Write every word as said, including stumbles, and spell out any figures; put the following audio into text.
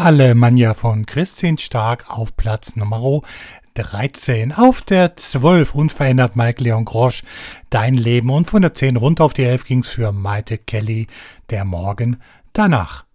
Alemannia von Christine Stark auf Platz Nummer dreizehn. Auf der zwölf unverändert Mike Leon Grosch, Dein Leben, und von der zehn runter auf die elf ging's für Maite Kelly, Der Morgen danach.